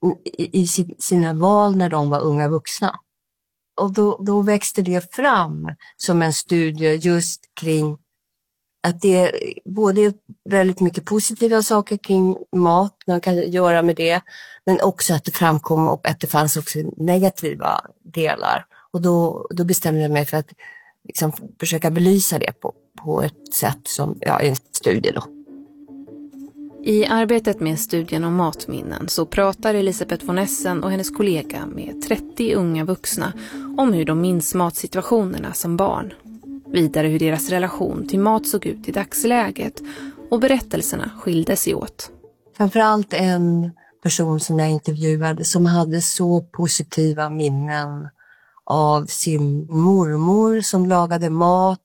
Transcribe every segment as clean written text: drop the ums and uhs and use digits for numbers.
i sina val när de var unga vuxna. Och då växte det fram som en studie just kring att det är både väldigt mycket positiva saker kring mat man kan göra med det, men också att det framkom och att det fanns också negativa delar. Och då bestämde jag mig för att liksom försöka belysa det på ett sätt som en studie då. I arbetet med studien om matminnen så pratar Elisabeth von Essen och hennes kollega med 30 unga vuxna om hur de minns matsituationerna som barn. Vidare hur deras relation till mat såg ut i dagsläget, och berättelserna skilde sig åt. Framförallt en person som jag intervjuade som hade så positiva minnen av sin mormor som lagade mat,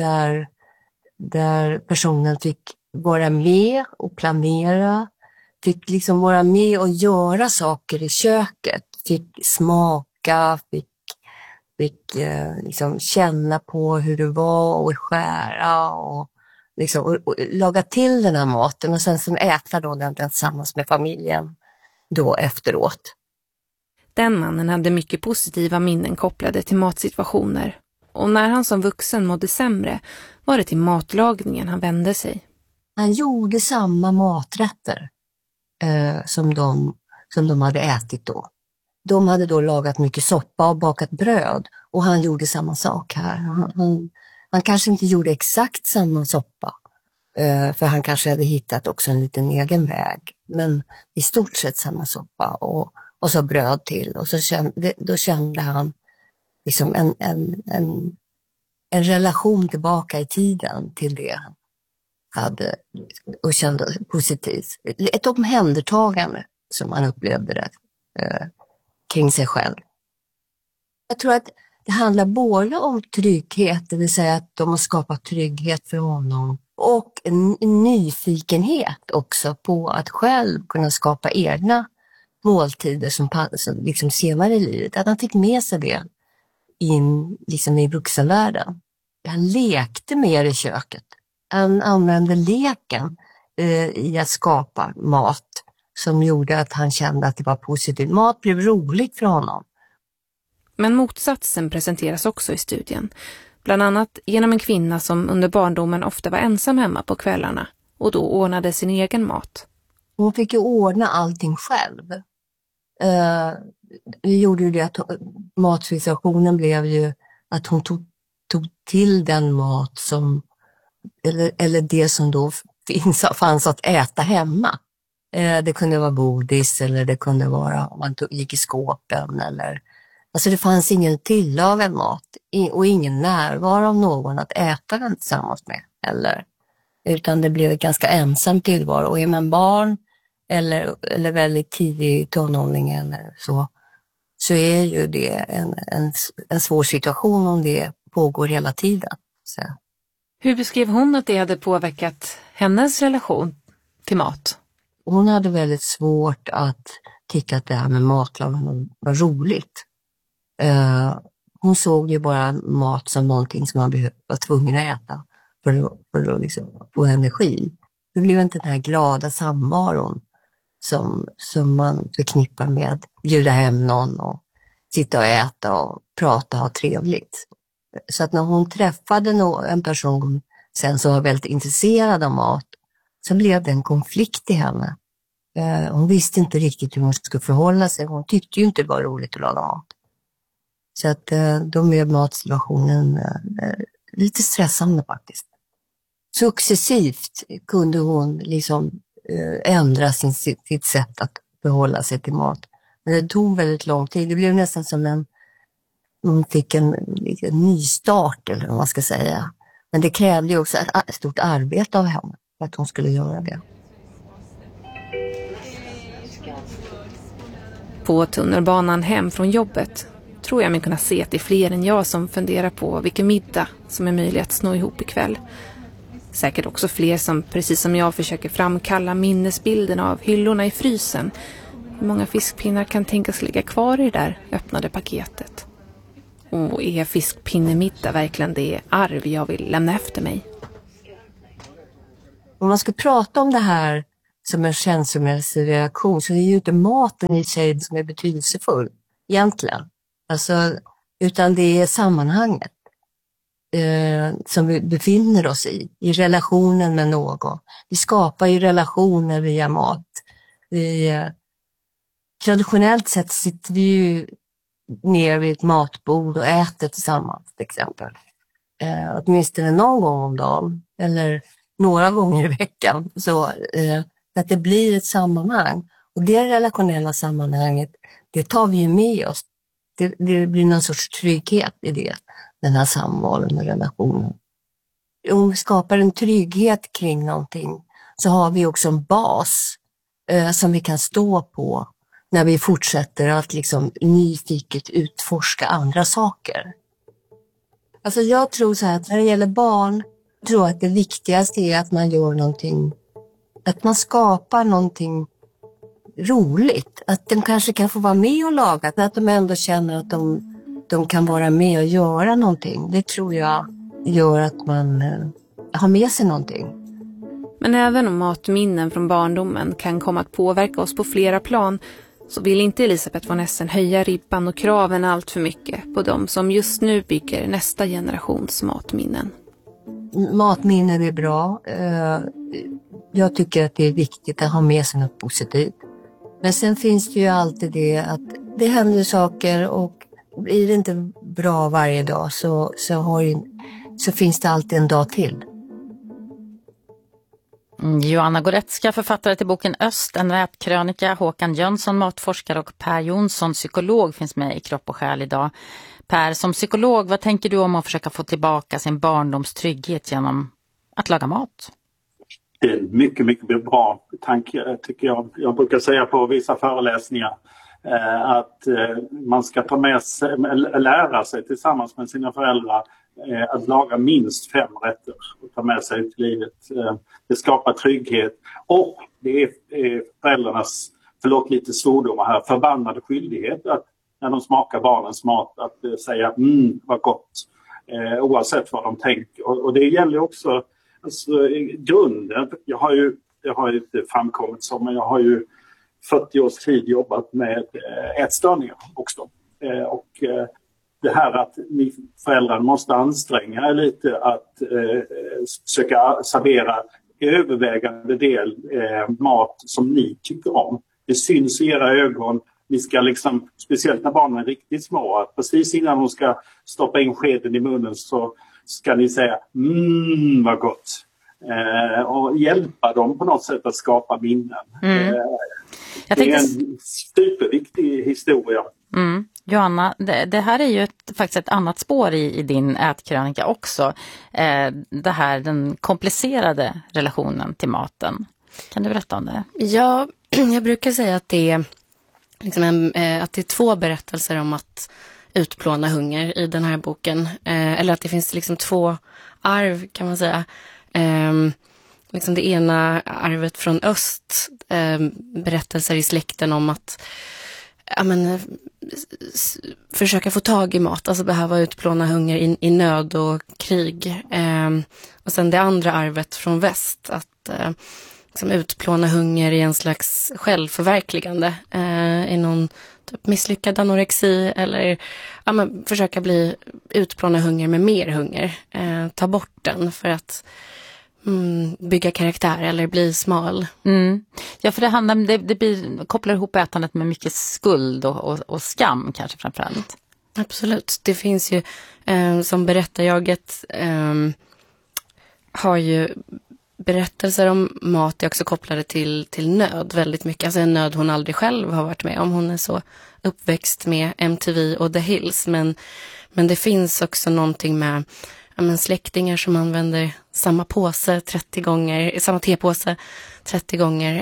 där personen fick vara med och planera, fick liksom vara med och göra saker i köket, fick smaka, fick liksom känna på hur det var och skära och laga till den här maten och sen äta då den tillsammans med familjen då efteråt. Den mannen hade mycket positiva minnen kopplade till matsituationer, och när han som vuxen mådde sämre var det till matlagningen han vände sig. Han gjorde samma maträtter som de hade ätit då. De hade då lagat mycket soppa och bakat bröd, och han gjorde samma sak här. Han kanske inte gjorde exakt samma soppa, för han kanske hade hittat också en liten egen väg, men i stort sett samma soppa och så bröd till. Och då kände han liksom en relation tillbaka i tiden till det han hade och kände positivt. Ett omhändertagande som han upplevde det kring sig själv. Jag tror att det handlar både om trygghet, det vill säga att de har skapat trygghet för honom, och en nyfikenhet också på att själv kunna skapa egna måltider som liksom senare i livet. Att han fick med sig det in liksom i vuxenvärlden. Han lekte mer i köket. Han använde leken i att skapa mat som gjorde att han kände att det var positivt. Mat blev roligt för honom. Men motsatsen presenteras också i studien. Bland annat genom en kvinna som under barndomen ofta var ensam hemma på kvällarna och då ordnade sin egen mat. Hon fick ju ordna allting själv. Det gjorde ju det att matsituationen blev ju att hon tog till den mat som eller det som då fanns att äta hemma. Det kunde vara godis, eller det kunde vara om man gick i skåpen, eller alltså det fanns ingen tillagad mat och ingen närvaro av någon att äta den tillsammans med, utan det blev ett ganska ensam tillvaro. Och är man barn eller väldigt tidig tonåring eller så är ju det en svår situation om det pågår hela tiden. Så. Hur beskrev hon att det hade påverkat hennes relation till mat? Hon hade väldigt svårt att tycka att det här med matlagning var roligt. Hon såg ju bara mat som någonting som man var tvungen att äta för att liksom få energi. Det blev inte den här glada samvaron som man förknippar med att bjuda hem någon och sitta och äta och prata och ha trevligt. Så att när hon träffade en person sen som var väldigt intresserad av mat, så blev det en konflikt i henne. Hon visste inte riktigt hur hon skulle förhålla sig. Hon tyckte ju inte det var roligt att laga mat. Så att då blev matsituationen lite stressande faktiskt. Successivt kunde hon liksom ändra sitt sätt att förhålla sig till mat. Men det tog väldigt lång tid. Det blev nästan som hon fick en nystart, eller vad man ska säga. Men det krävde ju också ett stort arbete av henne för att hon skulle göra det. På tunnelbanan hem från jobbet tror jag mig kunna se att det är fler än jag som funderar på vilken middag som är möjlig att snå ihop ikväll. Säkert också fler som precis som jag försöker framkalla minnesbilden av hyllorna i frysen. Hur många fiskpinnar kan tänkas ligga kvar i det där öppnade paketet? Och är fiskpinnemiddag verkligen det arv jag vill lämna efter mig? Om man ska prata om det här som en känslomässig reaktion. Så det är ju inte maten i sig som är betydelsefull egentligen. Alltså, utan det är sammanhanget som vi befinner oss i relationen med någon. Vi skapar ju relationer via mat. Traditionellt sett sitter vi ju ner vid ett matbord och äter tillsammans till exempel. Åtminstone någon gång om dagen eller några gånger i veckan. Så att det blir ett sammanhang. Och det relationella sammanhanget, det tar vi ju med oss. Det blir någon sorts trygghet i det, den här samvalen och relationen. Om vi skapar en trygghet kring någonting så har vi också en bas som vi kan stå på när vi fortsätter att liksom nyfiket utforska andra saker. Alltså jag tror så här att när det gäller barn, tror jag att det viktigaste är att man gör någonting, att man skapar någonting roligt. Att de kanske kan få vara med och laga, att de ändå känner att de kan vara med och göra någonting. Det tror jag gör att man har med sig någonting. Men även om matminnen från barndomen kan komma att påverka oss på flera plan, så vill inte Elisabeth von Essen höja ribban och kraven allt för mycket på dem som just nu bygger nästa generations matminnen. Matminnen är bra. Jag tycker att det är viktigt att ha med sig något positivt. Men sen finns det ju alltid det att det händer saker och blir det inte bra varje dag så finns det alltid en dag till. Joanna Goretzka, författare till boken Öst, en ätkrönika. Håkan Jönsson, matforskare, och Per Jonsson, psykolog, finns med i Kropp och själ idag. Per, som psykolog, vad tänker du om att försöka få tillbaka sin barndomstrygghet genom att laga mat? Det är en mycket, mycket bra tanke, tycker jag. Jag brukar säga på vissa föreläsningar att man ska lära sig tillsammans med sina föräldrar att laga minst 5 rätter och ta med sig ut i livet. Det skapar trygghet och det är föräldrarnas, förlåt lite svordomar här, förbannade skyldighet att när de smakar barnens mat att säga vad gott, oavsett vad de tänker. Och det gäller också alltså, grunden. Jag har ju inte framkommit som, men jag har ju 40 års tid jobbat med ätstörningar också. Det här att ni föräldrar måste anstränga er lite att försöka servera övervägande del mat som ni tycker om. Det syns i era ögon. Ni ska liksom, speciellt när barnen är riktigt små, att precis innan de ska stoppa in skeden i munnen så ska ni säga vad gott. Och hjälpa dem på något sätt att skapa minnen. Det är en superviktig historia. Joanna, det här är ju faktiskt ett annat spår i din ätkrönika också. Det här, den komplicerade relationen till maten. Kan du berätta om det? Ja, jag brukar säga att det är, liksom att det är 2 berättelser om att utplåna hunger i den här boken. Eller att det finns liksom 2 arv, kan man säga. Liksom det ena arvet från öst, berättelser i släkten om att försöka få tag i mat, alltså behöva utplåna hunger i nöd och krig. Och sen det andra arvet från väst, att liksom utplåna hunger i en slags självförverkligande, i någon typ misslyckad anorexi, eller försöka utplåna hunger med mer hunger, ta bort den för att bygga karaktär eller bli smal. Ja, för det handlar det kopplar ihop ätandet med mycket skuld och skam kanske framförallt. Absolut. Det finns ju som berättarjaget har ju berättelser om mat är också kopplade till nöd väldigt mycket. Alltså en nöd hon aldrig själv har varit med om. Hon är så uppväxt med MTV och The Hills, men det finns också någonting med släktingar som använder samma påse 30 gånger, samma tepåse 30 gånger.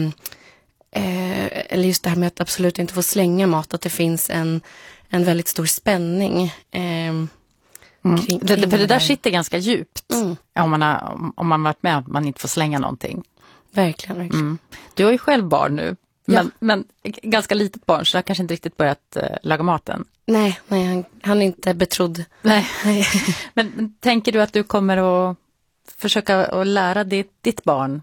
Eller just det här med att absolut inte få slänga mat, att det finns en väldigt stor spänning kring för det där sitter ganska djupt om man varit med att man inte får slänga någonting. Verkligen. Du har ju själv barn nu, men ganska litet barn, så jag kanske inte riktigt börjat laga maten. Nej, han är inte betrodd. Nej. Men tänker du att du kommer att försöka att lära ditt barn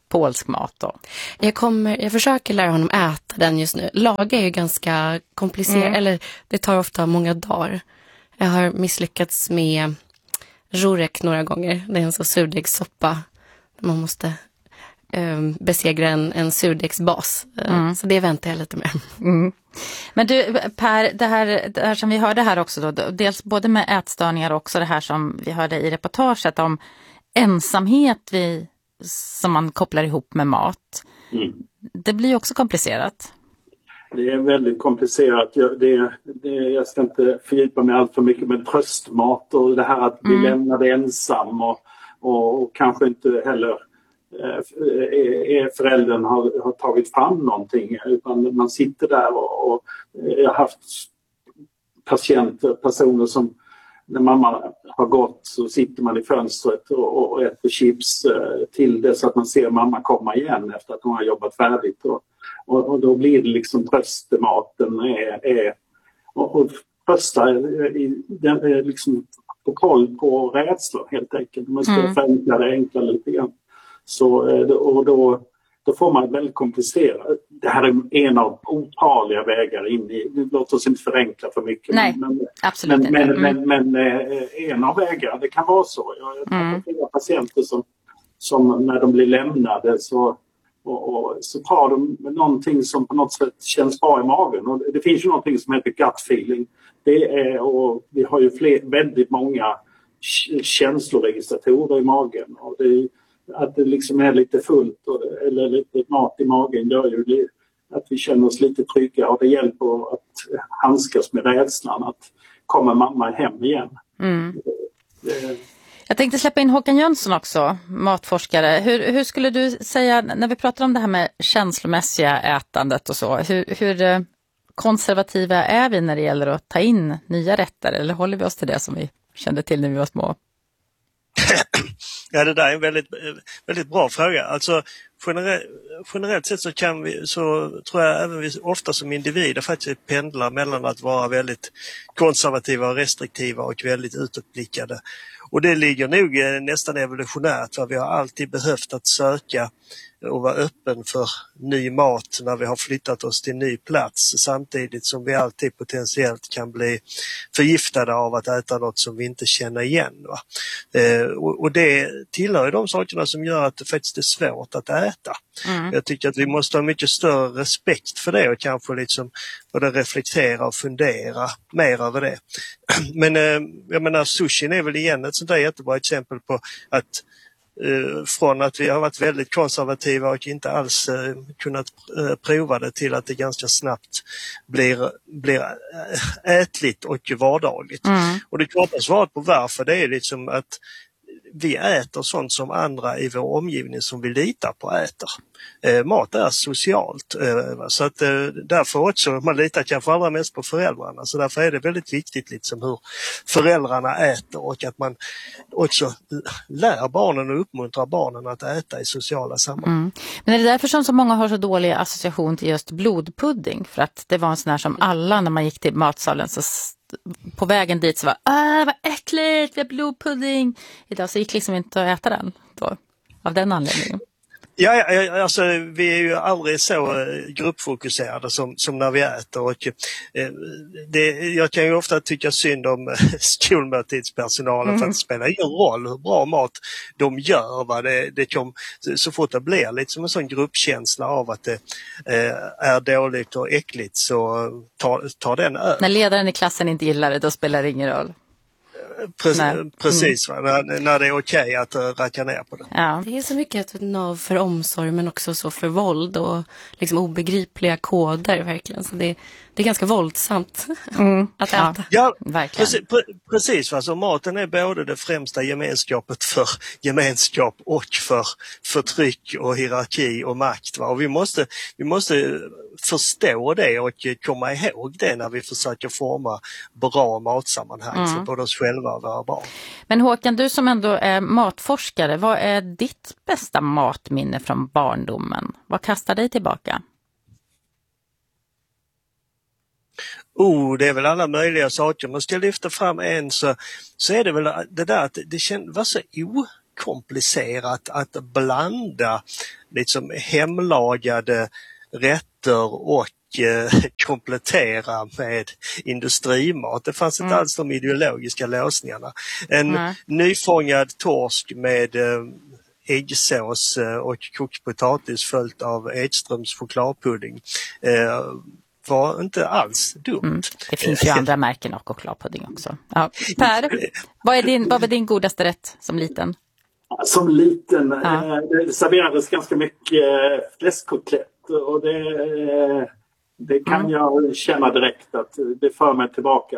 polsk mat då? Jag försöker lära honom äta den just nu. Laga är ju ganska komplicerat, eller det tar ofta många dagar. Jag har misslyckats med rurek några gånger. Det är en så surdegssoppa. Man måste besegra en surdegsbas. Så det väntar jag lite med. Men du Per, det här som vi hörde här också då, dels både med ätstörningar och också det här som vi hörde i reportaget om ensamhet som man kopplar ihop med mat. Det blir också komplicerat. Det är väldigt komplicerat. Jag ska inte fördjupa mig allt för mycket med tröstmat och det här att bli lämnad ensam och kanske inte heller föräldern har tagit fram någonting, utan man sitter där och jag har haft personer som när mamma har gått så sitter man i fönstret och äter chips till dess att man ser mamma komma igen efter att hon har jobbat färdigt och då blir det liksom tröstematen och trösta liksom på koll på rädslan helt enkelt. Man ska förenkla det enklare lite grann. Så, och då får man väldigt komplicerat. Det här är en av otaliga vägar in i, låt oss inte förenkla för mycket. Nej, absolut inte. Men en av vägarna, det kan vara så. Jag har flera patienter som när de blir lämnade så tar de någonting som på något sätt känns bra i magen. Och det finns ju någonting som heter gut feeling. Och vi har ju väldigt många känsloregistratorer i magen. Och att det liksom är lite fullt eller lite mat i magen gör ju att vi känner oss lite trygga och det hjälper att handskas med rädslan att komma mamma hem igen. Jag tänkte släppa in Håkan Jönsson också, matforskare. Hur skulle du säga, när vi pratar om det här med känslomässiga ätandet och så, hur konservativa är vi när det gäller att ta in nya rätter, eller håller vi oss till det som vi kände till när vi var små? Ja, det där är en väldigt, väldigt bra fråga. Alltså generellt sett så tror jag även vi ofta som individer faktiskt pendlar mellan att vara väldigt konservativa och restriktiva och väldigt utåtblickade. Och det ligger nog nästan evolutionärt, för vi har alltid behövt att söka och vara öppen för ny mat när vi har flyttat oss till ny plats, samtidigt som vi alltid potentiellt kan bli förgiftade av att äta något som vi inte känner igen. Va? Och det tillhör ju de sakerna som gör att det faktiskt är svårt att äta. Jag tycker att vi måste ha mycket större respekt för det och kanske liksom både reflektera och fundera mer över det. Men jag menar, sushin är väl igen ett sånt där jättebra exempel på att från att vi har varit väldigt konservativa och inte alls kunnat prova det till att det ganska snabbt blir ätligt och vardagligt. Och det korta svaret på varför det är liksom att vi äter sånt som andra i vår omgivning som vi litar på äter. Mat är socialt, så att därför också man litar kanske allra mest på föräldrarna, så därför är det väldigt viktigt liksom hur föräldrarna äter och att man också lär barnen och uppmuntrar barnen att äta i sociala sammanhang. Men är det därför som så många har så dålig association till just blodpudding? För att det var en sån här som alla när man gick till matsalen så på vägen dit så var vad äckligt, vi har blodpudding. Idag så gick liksom inte att äta den då, av den anledningen. Ja, alltså vi är ju aldrig så gruppfokuserade som när vi äter och jag kan ju ofta tycka synd om skolmåltidspersonalen för att det spelar ingen roll hur bra mat de gör. Va? Så fort det blir lite som en sån gruppkänsla av att det är dåligt och äckligt så tar den över. När ledaren i klassen inte gillar det, då spelar det ingen roll. Precis, när det är okej att racka ner på det. Ja. Det är så mycket ett nav för omsorg men också så för våld och liksom obegripliga koder verkligen. Så det är ganska våldsamt att äta. Ja, verkligen. Precis. Alltså, maten är både det främsta gemenskapet för gemenskap och för förtryck och hierarki och makt. Va? Och vi måste förstå det och komma ihåg det när vi försöker forma bra matsammanhang för både oss själva och våra barn. Men Håkan, du som ändå är matforskare, vad är ditt bästa matminne från barndomen? Vad kastar dig tillbaka? Det är väl alla möjliga saker. Man ska lyfta fram en så är det väl det där att det var så komplicerat att blanda liksom hemlagade rätter och komplettera med industrimat. Det fanns inte alls de ideologiska låsningarna. En nyfångad torsk med äggsås och kokt potatis följt av Edströms chokladpudding var inte alls dumt. Det finns ju andra märken av chokladpudding också. Ja. Per, vad var din godaste rätt som liten? Som liten det serverades ganska mycket fläskkotlett och det kan jag känna direkt att det för mig tillbaka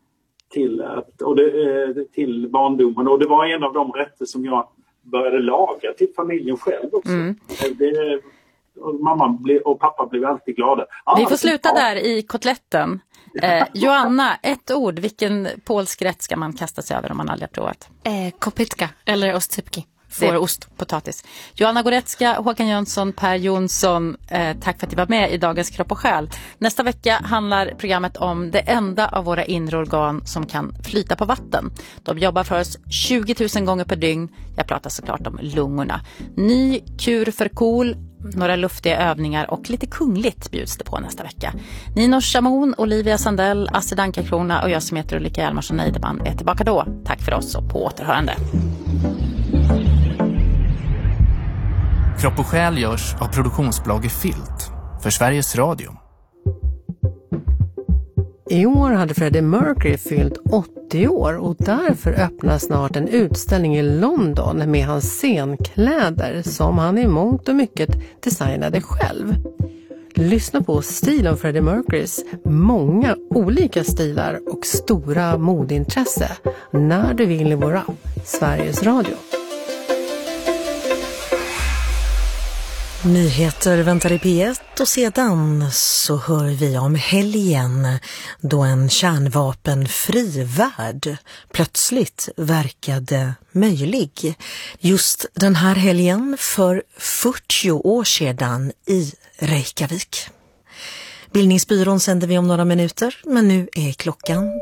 till barndomen. Och det var en av de rätter som jag började laga till familjen själv också. Och mamma och pappa blev alltid glada. Vi får sluta där i kotletten. Joanna, ett ord. Vilken polsk rätt ska man kasta sig över om man aldrig har provat? Kopytka eller ostsypki. Fårost, potatis. Joanna Goretzka, Håkan Jönsson, Per Jonsson, tack för att ni var med i dagens Kropp och själ. Nästa vecka handlar programmet om det enda av våra inre organ som kan flyta på vatten. De jobbar för oss 20 000 gånger per dygn. Jag pratar såklart om lungorna. Ny kur för KOL, några luftiga övningar och lite kungligt bjuds det på nästa vecka. Nino Chamon, Olivia Sandell, Astrid Ankarkrona och jag som heter Ulrika Hjalmarsson Neideman är tillbaka då. Tack för oss och på återhörande. Kropp och själ görs av produktionsbolaget Filt för Sveriges Radio. I år hade Freddie Mercury fyllt 80 år och därför öppnar snart en utställning i London med hans scenkläder som han i mångt och mycket designade själv. Lyssna på stil av Freddie Mercurys många olika stilar och stora modintresse när du vill i vår app Sveriges Radio. Nyheter väntar i P1 och sedan så hör vi om helgen då en kärnvapenfri värld plötsligt verkade möjlig. Just den här helgen för 40 år sedan i Reykjavik. Bildningsbyrån sänder vi om några minuter, men nu är klockan 3.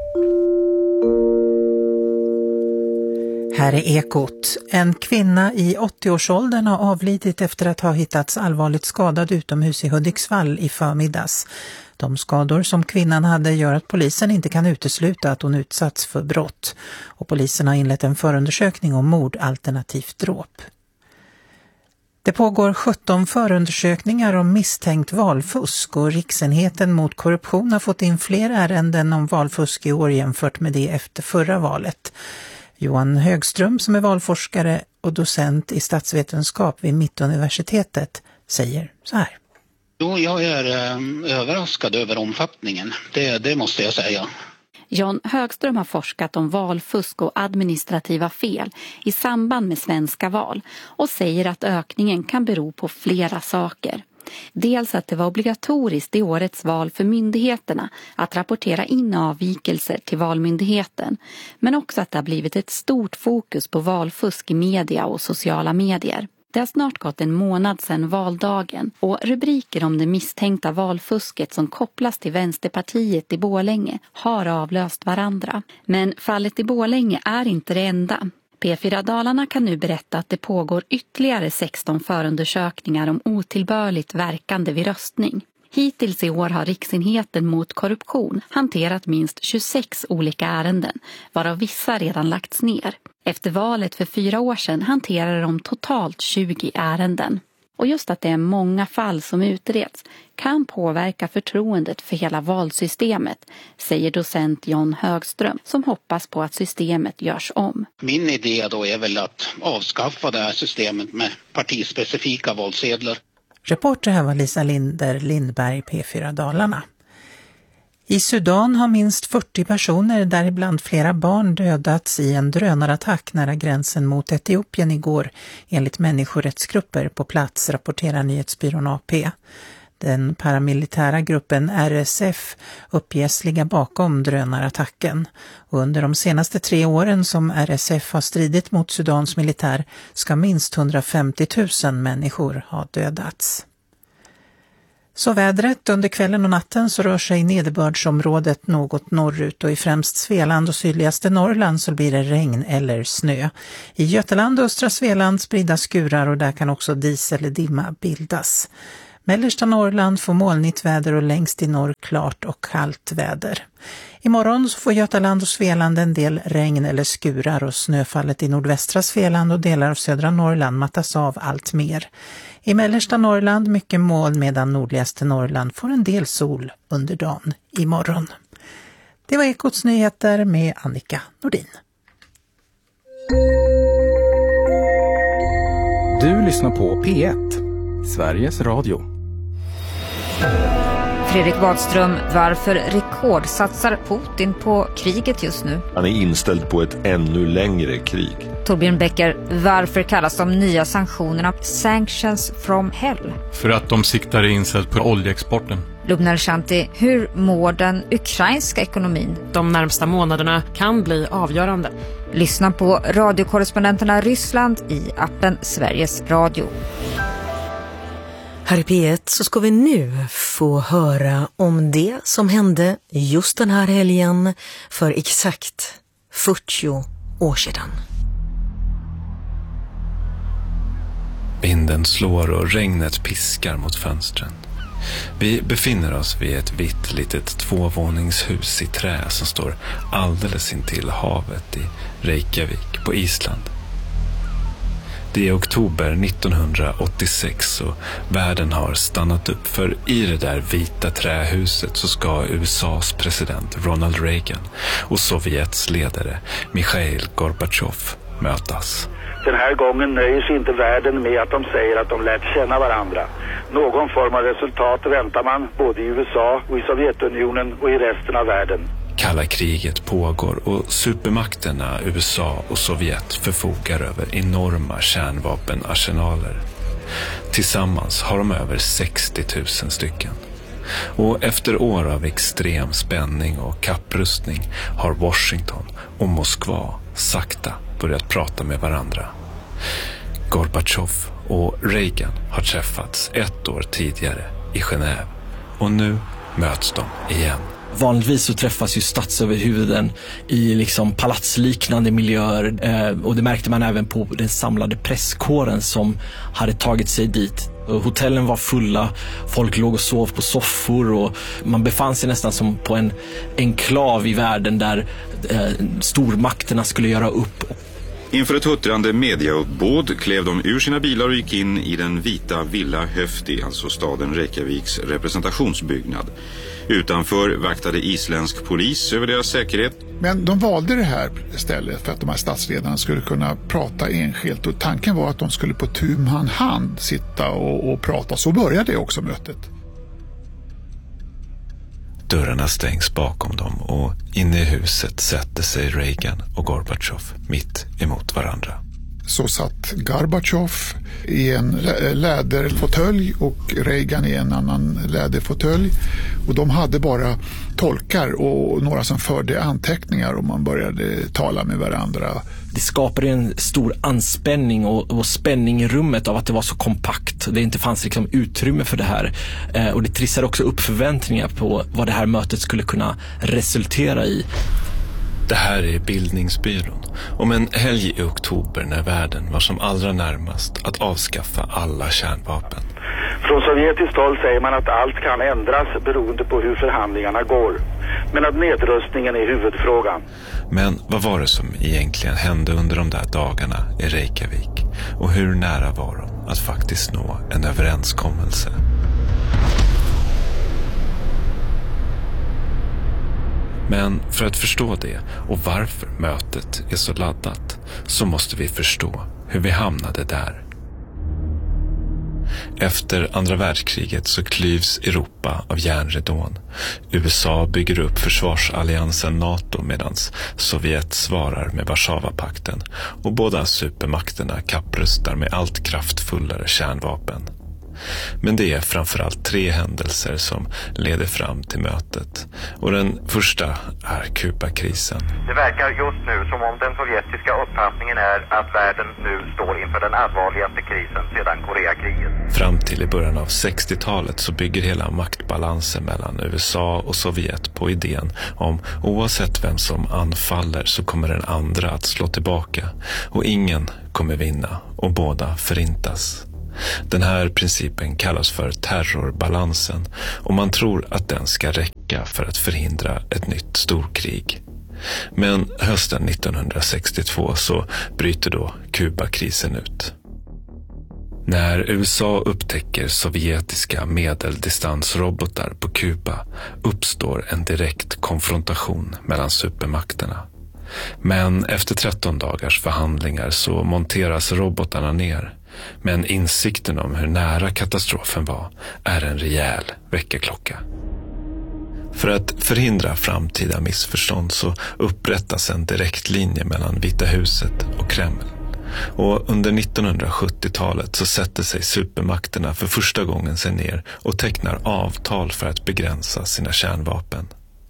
Här är Ekot. En kvinna i 80-årsåldern har avlidit efter att ha hittats allvarligt skadad utomhus i Hudiksvall i förmiddags. De skador som kvinnan hade gör att polisen inte kan utesluta att hon utsatts för brott. Och polisen har inlett en förundersökning om mord alternativt dråp. Det pågår 17 förundersökningar om misstänkt valfusk och Riksenheten mot korruption har fått in fler ärenden om valfusk i år jämfört med det efter förra valet. Johan Högström som är valforskare och docent i statsvetenskap vid Mittuniversitetet säger så här. Jo, jag är överraskad över omfattningen, det måste jag säga. Jan Högström har forskat om valfusk och administrativa fel i samband med svenska val och säger att ökningen kan bero på flera saker. Dels att det var obligatoriskt i årets val för myndigheterna att rapportera in avvikelser till valmyndigheten, men också att det har blivit ett stort fokus på valfusk i media och sociala medier. Det har snart gått en månad sedan valdagen och rubriker om det misstänkta valfusket som kopplas till Vänsterpartiet i Borlänge har avlöst varandra. Men fallet i Borlänge är inte det enda. P4 Dalarna kan nu berätta att det pågår ytterligare 16 förundersökningar om otillbörligt verkande vid röstning. Hittills i år har Riksenheten mot korruption hanterat minst 26 olika ärenden, varav vissa redan lagts ner. Efter valet för 4 år sedan hanterar de totalt 20 ärenden. Och just att det är många fall som utreds kan påverka förtroendet för hela valsystemet, säger docent Jan Högström som hoppas på att systemet görs om. Min idé då är väl att avskaffa det här systemet med partispecifika valsedlar. Reporter här var Lisa Lindberg, P4 Dalarna. I Sudan har minst 40 personer, däribland flera barn, dödats i en drönarattack nära gränsen mot Etiopien igår, enligt människorättsgrupper på plats, rapporterar nyhetsbyrån AP. Den paramilitära gruppen RSF uppges ligga bakom drönarattacken. Och under de senaste 3 åren som RSF har stridit mot Sudans militär ska minst 150 000 människor ha dödats. Så vädret, under kvällen och natten så rör sig nederbördsområdet något norrut och i främst Svealand och sydligaste Norrland så blir det regn eller snö. I Götaland och östra Svealand spridda skurar och där kan också dis eller dimma bildas. Mellersta Norrland får molnigt väder och längst i norr klart och kallt väder. Imorgon så får Götaland och Svealand en del regn eller skurar och snöfallet i nordvästra Svealand och delar av södra Norrland mattas av allt mer. I mellersta Norrland mycket moln medan nordligaste Norrland får en del sol under dagen imorgon. Det var Ekots nyheter med Annika Nordin. Du lyssnar på P1, Sveriges Radio. Fredrik Wadström, varför rekordsatsar Putin på kriget just nu? Han är inställd på ett ännu längre krig. Torbjörn Becker, varför kallas de nya sanktionerna Sanctions from Hell? För att de siktar in sig på oljeexporten. Lubna Shanti, hur mår den ukrainska ekonomin? De närmsta månaderna kan bli avgörande. Lyssna på radiokorrespondenterna Ryssland i appen Sveriges Radio. Här i P1 så ska vi nu få höra om det som hände just den här helgen för exakt 40 år sedan. Vinden slår och regnet piskar mot fönstren. Vi befinner oss vid ett vitt litet tvåvåningshus i trä som står alldeles intill havet i Reykjavik på Island. Det är oktober 1986 och världen har stannat upp, för i det där vita trähuset så ska USAs president Ronald Reagan och Sovjets ledare Mikhail Gorbatjov mötas. Den här gången nöjer sig inte världen med att de säger att de lärt känna varandra. Någon form av resultat väntar man både i USA och i Sovjetunionen och i resten av världen. Kalla kriget pågår och supermakterna USA och Sovjet förfogar över enorma kärnvapenarsenaler. Tillsammans har de över 60 000 stycken. Och efter år av extrem spänning och kapprustning har Washington och Moskva sakta börjat prata med varandra. Gorbatjov och Reagan har träffats ett år tidigare i Genève och nu möts de igen. Vanligtvis så träffas ju statsöverhuvuden i liksom palatsliknande miljöer och det märkte man även på den samlade presskåren som hade tagit sig dit. Hotellen var fulla, folk låg och sov på soffor och man befann sig nästan som på en enklav i världen där stormakterna skulle göra upp. Inför ett huttrande mediauppbåd klev de ur sina bilar och gick in i den vita Villa Höfti, alltså staden Reykjaviks representationsbyggnad. Utanför vaktade isländsk polis över deras säkerhet. Men de valde det här stället för att de här statsledarna skulle kunna prata enskilt och tanken var att de skulle på tu man hand sitta och prata. Så började det också mötet. Dörrarna stängs bakom dem och inne i huset sätter sig Reagan och Gorbatjov mitt emot varandra. Så satt Gorbatjov i en läderfåtölj och Reagan i en annan läderfåtölj. Och de hade bara tolkar och några som förde anteckningar och man började tala med varandra. Det skapade en stor anspänning och spänning i rummet av att det var så kompakt. Det inte fanns liksom utrymme för det här. Och det trissade också upp förväntningar på vad det här mötet skulle kunna resultera i. Det här är Bildningsbyrån. Om en helg i oktober när världen var som allra närmast att avskaffa alla kärnvapen. Från sovjetiskt håll säger man att allt kan ändras beroende på hur förhandlingarna går. Men att nedrustningen är huvudfrågan. Men vad var det som egentligen hände under de där dagarna i Reykjavik? Och hur nära var de att faktiskt nå en överenskommelse? Men för att förstå det och varför mötet är så laddat så måste vi förstå hur vi hamnade där. Efter andra världskriget så klyvs Europa av järnridån. USA bygger upp försvarsalliansen NATO medan Sovjet svarar med Warszawapakten och båda supermakterna kapprustar med allt kraftfullare kärnvapen. Men det är framförallt 3 händelser som leder fram till mötet. Och den första är Kubakrisen. Det verkar just nu som om den sovjetiska uppfattningen är att världen nu står inför den allvarligaste krisen sedan Koreakriget. Fram till i början av 60-talet så bygger hela maktbalansen mellan USA och Sovjet på idén om oavsett vem som anfaller så kommer den andra att slå tillbaka och ingen kommer vinna och båda förintas. Den här principen kallas för terrorbalansen och man tror att den ska räcka för att förhindra ett nytt storkrig. Men hösten 1962 så bryter då Kubakrisen ut. När USA upptäcker sovjetiska medeldistansrobotar på Kuba uppstår en direkt konfrontation mellan supermakterna. Men efter 13 dagars förhandlingar så monteras robotarna ner. Men insikten om hur nära katastrofen var är en rejäl väckarklocka. För att förhindra framtida missförstånd så upprättas en direktlinje mellan Vita huset och Kreml. Och under 1970-talet så sätter sig supermakterna för första gången sig ner och tecknar avtal för att begränsa sina kärnvapen.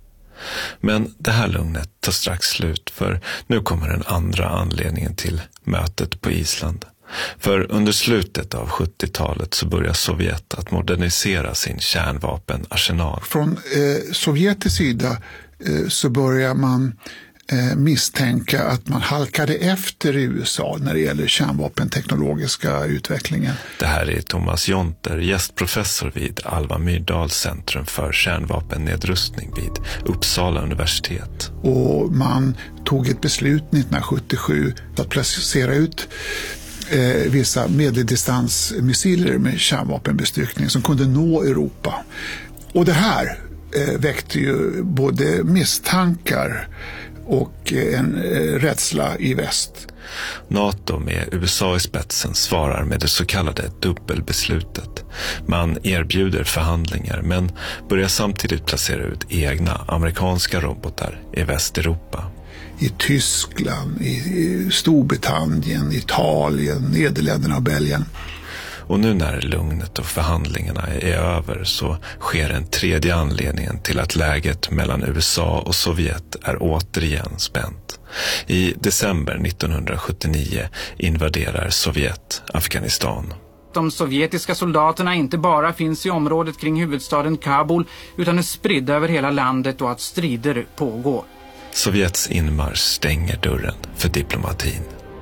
Men det här lugnet tar strax slut, för nu kommer den andra anledningen till mötet på Island. För under slutet av 70-talet så börjar Sovjet att modernisera sin kärnvapenarsenal. Från sovjetisk sida så börjar man misstänka att man halkade efter i USA när det gäller kärnvapenteknologiska utvecklingen. Det här är Thomas Jonter, gästprofessor vid Alva Myrdals centrum för kärnvapennedrustning vid Uppsala universitet. Och man tog ett beslut 1977 att placera ut vissa medeldistansmissiler med kärnvapenbestyckning som kunde nå Europa. Och det här väckte ju både misstankar och en rädsla i väst. NATO med USA i spetsen svarar med det så kallade dubbelbeslutet. Man erbjuder förhandlingar men börjar samtidigt placera ut egna amerikanska robotar i Västeuropa. I Tyskland, i Storbritannien, Italien, Nederländerna och Belgien. Och nu när lugnet och förhandlingarna är över så sker en tredje anledningen till att läget mellan USA och Sovjet är återigen spänt. I december 1979 invaderar Sovjet Afghanistan. De sovjetiska soldaterna inte bara finns i området kring huvudstaden Kabul utan är spridda över hela landet och att strider pågår. Sovjets inmarsch stänger dörren för diplomatin.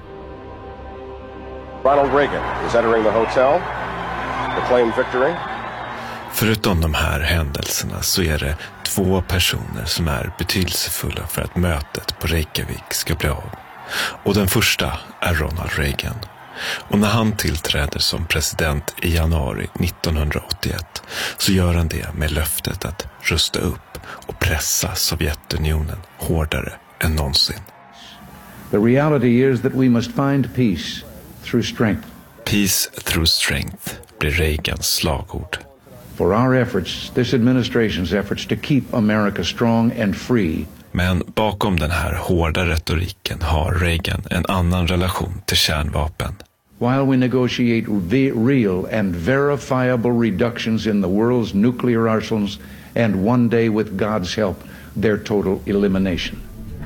Ronald Reagan is entering the hotel. The claimed victory. Förutom de här händelserna så är det 2 personer som är betydelsefulla för att mötet på Reykjavik ska bli av. Och den första är Ronald Reagan. Och när han tillträder som president i januari 1981 så gör han det med löftet att rusta upp och pressa Sovjetunionen hårdare än någonsin. The reality is that we must find peace through strength. Peace through strength blir Reagans slagord. For our efforts, this administration's efforts to keep America strong and free. Men bakom den här hårda retoriken har Reagan en annan relation till kärnvapen. While we negotiate real and verifiable reductions in the world's nuclear arsenals and one day with God's help, their total elimination.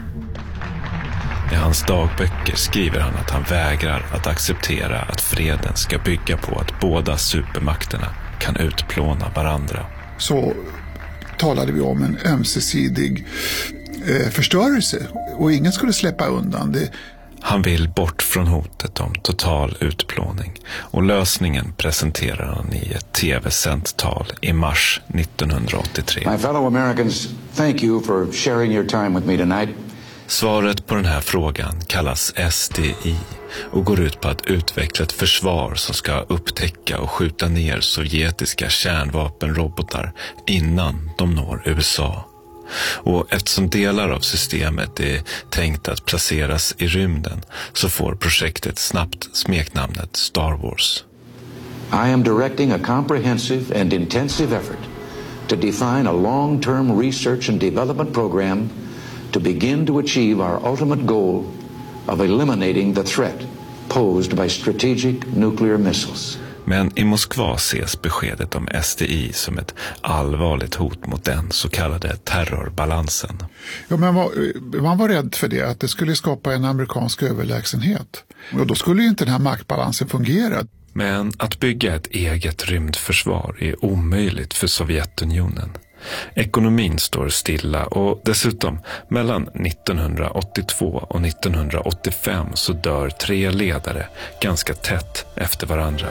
I hans dagböcker skriver han att han vägrar att acceptera att freden ska bygga på att båda supermakterna kan utplåna varandra. Så talade vi om en ömsesidig förstörelse och ingen skulle släppa undan det. Han vill bort från hotet om total utplåning och lösningen presenterar han i ett tv-sänt tal i mars 1983. My fellow Americans, thank you for sharing your time with me tonight. Svaret på den här frågan kallas SDI och går ut på att utveckla ett försvar som ska upptäcka och skjuta ner sovjetiska kärnvapenrobotar innan de når USA. Och eftersom delar av systemet är tänkt att placeras i rymden så får projektet snabbt smeknamnet Star Wars. I am directing a comprehensive and intensive effort to define a long-term research and development program to begin to achieve our ultimate goal of eliminating the threat posed by strategic nuclear missiles. Men i Moskva ses beskedet om SDI som ett allvarligt hot mot den så kallade terrorbalansen. Ja, men man var rädd för det, att det skulle skapa en amerikansk överlägsenhet. Och då skulle ju inte den här maktbalansen fungera. Men att bygga ett eget rymdförsvar är omöjligt för Sovjetunionen. Ekonomin står stilla och dessutom mellan 1982 och 1985 så dör 3 ledare ganska tätt efter varandra.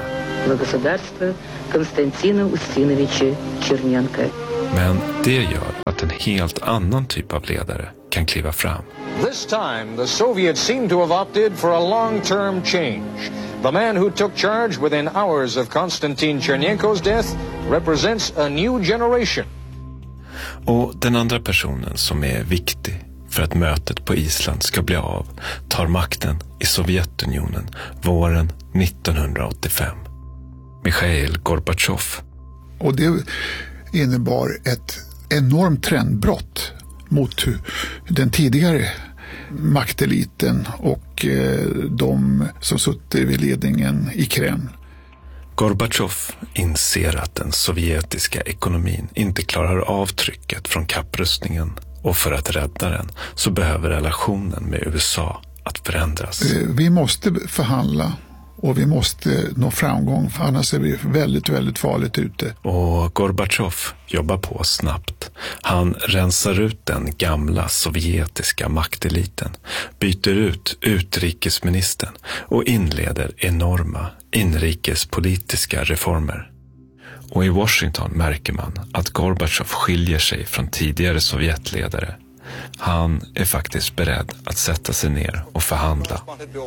Men det gör att en helt annan typ av ledare kan kliva fram. This time the Soviets seem to have opted for a long-term change. The man who took charge within hours of Konstantin Chernenko's death represents a new generation. Och den andra personen som är viktig för att mötet på Island ska bli av tar makten i Sovjetunionen våren 1985. Mikhail Gorbatjov. Och det innebar ett enormt trendbrott mot den tidigare makteliten och de som suttit vid ledningen i Kreml. Gorbatjov inser att den sovjetiska ekonomin inte klarar av trycket från kapprustningen och för att rädda den så behöver relationen med USA att förändras. Vi måste förhandla och vi måste nå framgång, för annars är vi väldigt, väldigt farligt ute. Och Gorbatjov jobbar på snabbt. Han rensar ut den gamla sovjetiska makteliten, byter ut utrikesministern och inleder enorma inrikespolitiska reformer. Och i Washington märker man att Gorbatjov skiljer sig från tidigare sovjetledare. Han är faktiskt beredd att sätta sig ner och förhandla.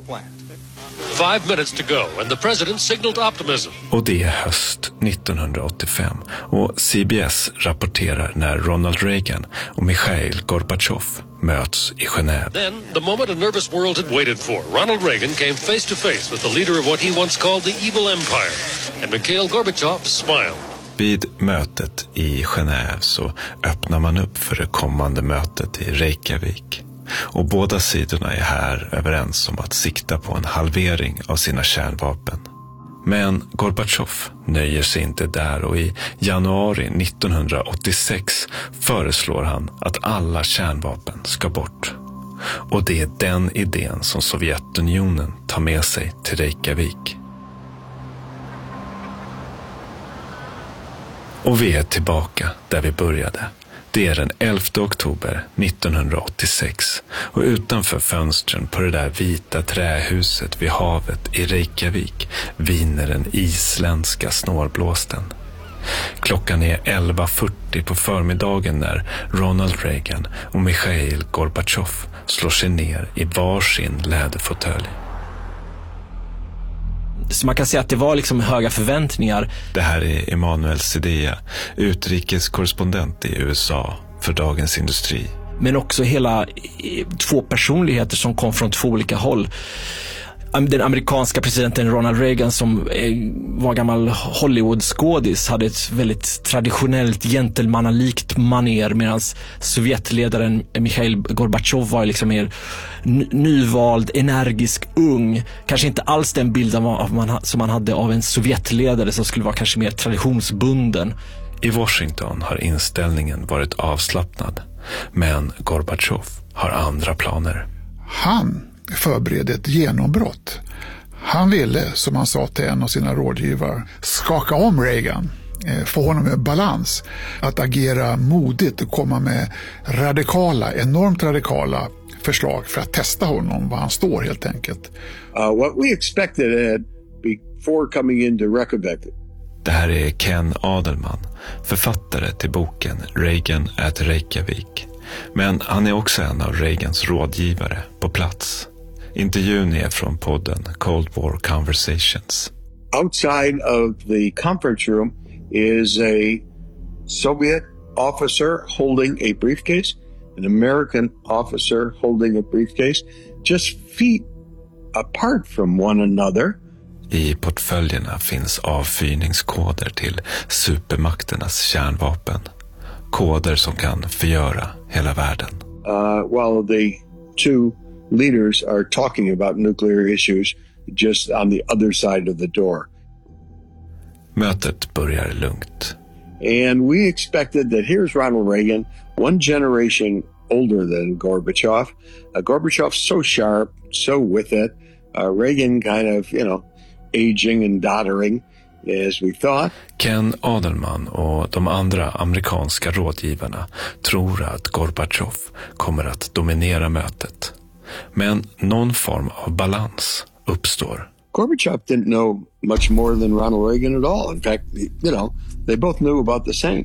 5 minutes to go and the president signaled optimism. Och det är höst 1985 och CBS rapporterar när Ronald Reagan och Mikhail Gorbatjov möts i Genève. Then, the moment a nervous world had waited for, Ronald Reagan came face to face with the leader of what he once called the evil empire, and Mikhail Gorbachev smiled. Vid mötet i Genève så öppnar man upp för det kommande mötet i Reykjavik. Och båda sidorna är här överens om att sikta på en halvering av sina kärnvapen. Men Gorbatjov nöjer sig inte där och i januari 1986 föreslår han att alla kärnvapen ska bort. Och det är den idén som Sovjetunionen tar med sig till Reykjavik. Och vi är tillbaka där vi började. Det är den 11 oktober 1986 och utanför fönstren på det där vita trähuset vid havet i Reykjavik viner den isländska snårblåsten. Klockan är 11:40 på förmiddagen när Ronald Reagan och Mikhail Gorbatjov slår sig ner i varsin läderfåtölj. Så man kan säga att det var liksom höga förväntningar. Det här är Emanuel Zedea, utrikeskorrespondent i USA för Dagens Industri. Men också hela 2 personligheter som kom från 2 olika håll. Den amerikanska presidenten Ronald Reagan som var gammal Hollywood-skådis hade ett väldigt traditionellt gentlemannalikt maner, medan Sovjetledaren Mikhail Gorbatjov var liksom mer nyvald, energisk, ung. Kanske inte alls den bilden som man hade av en Sovjetledare som skulle vara kanske mer traditionsbunden. I Washington har inställningen varit avslappnad, men Gorbatjov har andra planer. Han förberedde ett genombrott. Han ville, som han sa till en av sina rådgivare, skaka om Reagan, få honom med balans, att agera modigt och komma med enormt radikala förslag för att testa honom, var han står helt enkelt. What we expected before coming into Reykjavik. Det här är Ken Adelman, författare till boken Reagan at Reykjavik. Men han är också en av Reagans rådgivare på plats. Intervjun är från podden Cold War Conversations. Outside of the conference room is a Soviet officer holding a briefcase, an American officer holding a briefcase, just feet apart from one another. I portföljerna finns avfyrningskoder till supermakternas kärnvapen. Koder som kan förgöra hela världen. While the 2 leaders are talking about nuclear issues just on the other side of the door. Mötet börjar lugnt. And we expected that here's Ronald Reagan, one generation older than Gorbachev. Gorbachev so sharp, so with it. Reagan kind of, aging and doddering as we thought. Ken Adelman och de andra amerikanska rådgivarna tror att Gorbachev kommer att dominera mötet. Men någon form av balans uppstår. Gorbachev didn't know much more than Ronald Reagan at all. In fact, they both knew about the same.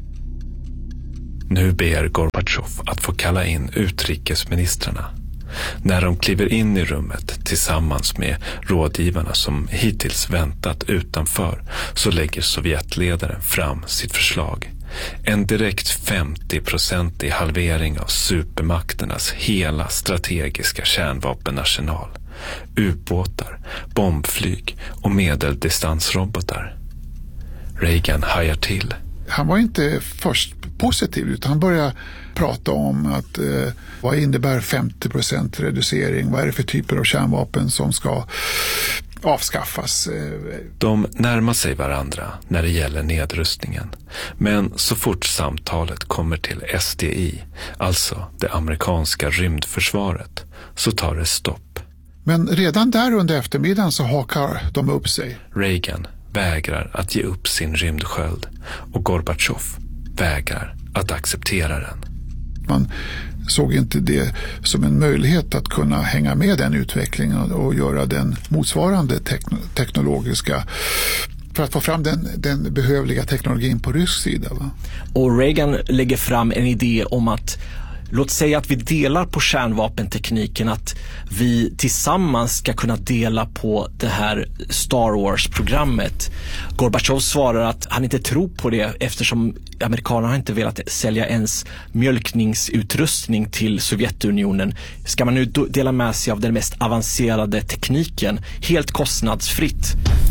Nu ber Gorbachev att få kalla in utrikesministrarna. När de kliver in i rummet tillsammans med rådgivarna som hittills väntat utanför, så lägger Sovjetledaren fram sitt förslag. En direkt 50% halvering av supermakternas hela strategiska kärnvapenarsenal. Ubåtar, bombflyg och medeldistansrobotar. Reagan hajar till. Han var inte först positiv, utan han började prata om att vad innebär 50% reducering? Vad är det för typer av kärnvapen som ska avskaffas? De närmar sig varandra när det gäller nedrustningen. Men så fort samtalet kommer till SDI, alltså det amerikanska rymdförsvaret, så tar det stopp. Men redan där under eftermiddagen så hakar de upp sig. Reagan vägrar att ge upp sin rymdsköld och Gorbachev vägrar att acceptera den. Man såg inte det som en möjlighet att kunna hänga med den utvecklingen och göra den motsvarande teknologiska, för att få fram den behövliga teknologin på rysk sida. Va? Och Reagan lägger fram en idé om att låt säga att vi delar på kärnvapentekniken, att vi tillsammans ska kunna dela på det här Star Wars-programmet. Gorbachev svarar att han inte tror på det eftersom amerikanerna har inte velat sälja ens mjölkningsutrustning till Sovjetunionen. Ska man nu dela med sig av den mest avancerade tekniken helt kostnadsfritt?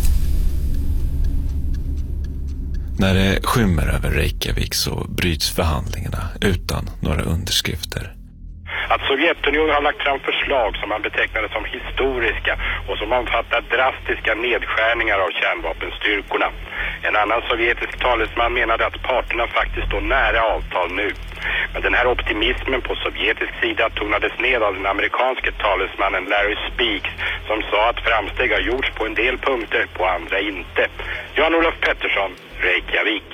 När det skymmer över Reykjavik så bryts förhandlingarna utan några underskrifter. Att Sovjetunionen har lagt fram förslag som man betecknade som historiska och som omfattar drastiska nedskärningar av kärnvapenstyrkorna. En annan sovjetisk talesman menade att parterna faktiskt står nära avtal nu. Men den här optimismen på sovjetisk sida tonades ned av den amerikanske talesmannen Larry Speakes, som sa att framsteg har gjorts på en del punkter, på andra inte. Jan-Olof Pettersson, Reykjavik.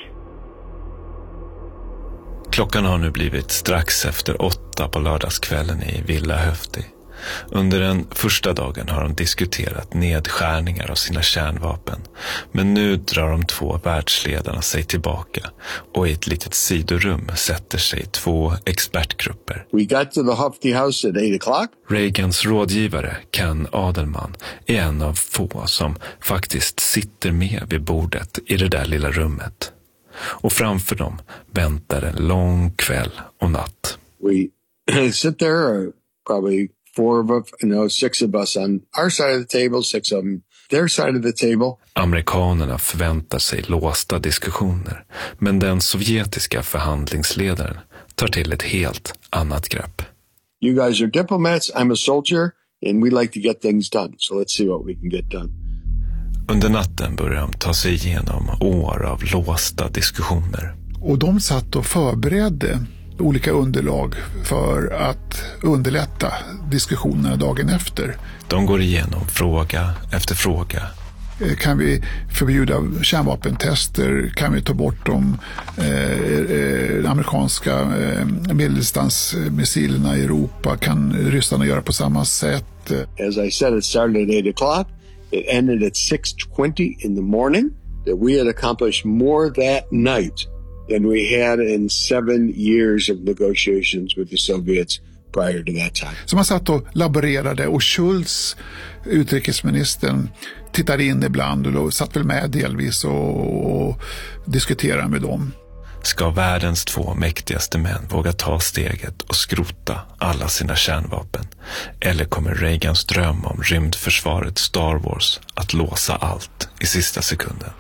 Klockan har nu blivit strax efter 8 på lördagskvällen i Villa Höfti. Under den första dagen har de diskuterat nedskärningar av sina kärnvapen. Men nu drar de två världsledarna sig tillbaka och i ett litet sidorum sätter sig 2 expertgrupper. We got to the Höfti House at 8 o'clock. Reagans rådgivare Ken Adelman är en av få som faktiskt sitter med vid bordet i det där lilla rummet. Och framför dem väntar en lång kväll och natt. We sit there, probably 4 of us, 6 of us on our side of the table, 6 of them their side of the table. Amerikanerna förväntar sig låsta diskussioner, men den sovjetiska förhandlingsledaren tar till ett helt annat grepp. You guys are diplomats, I'm a soldier, and we like to get things done. So let's see what we can get done. Under natten börjar de ta sig igenom år av låsta diskussioner. Och de satt och förberedde olika underlag för att underlätta diskussionerna dagen efter. De går igenom fråga efter fråga. Kan vi förbjuda kärnvapentester? Kan vi ta bort de amerikanska medeldistansmissilerna i Europa? Kan ryssarna göra på samma sätt? As I said, it started at 8 o'clock. It ended at 6:20 in the morning. That we had accomplished more that night than we had in 7 years of negotiations with the Soviets prior to that time. Så man satt och laborerade, och Schultz, utrikesministern, tittade in ibland och satt väl med delvis och diskuterade med dem. Ska världens 2 mäktigaste män våga ta steget och skrota alla sina kärnvapen? Eller kommer Reagans dröm om rymdförsvaret Star Wars att låsa allt i sista sekunden?